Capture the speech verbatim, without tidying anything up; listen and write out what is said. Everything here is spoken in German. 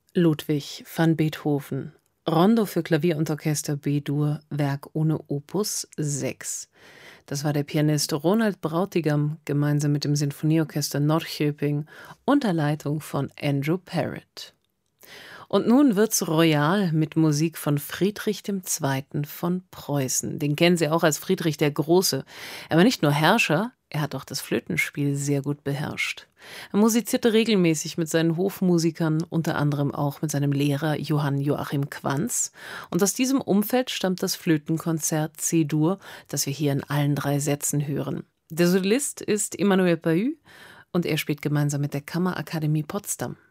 Ludwig van Beethoven. Rondo für Klavier und Orchester B-Dur, Werk ohne Opus sechs. Das war der Pianist Ronald Brautigam gemeinsam mit dem Sinfonieorchester Norrköping unter Leitung von Andrew Parrott. Und nun wird's royal mit Musik von Friedrich der Zweite. Von Preußen. Den kennen Sie auch als Friedrich der Große. Er war nicht nur Herrscher, er hat auch das Flötenspiel sehr gut beherrscht. Er musizierte regelmäßig mit seinen Hofmusikern, unter anderem auch mit seinem Lehrer Johann Joachim Quanz. Und aus diesem Umfeld stammt das Flötenkonzert C-Dur, das wir hier in allen drei Sätzen hören. Der Solist ist Emmanuel Pahud und er spielt gemeinsam mit der Kammerakademie Potsdam.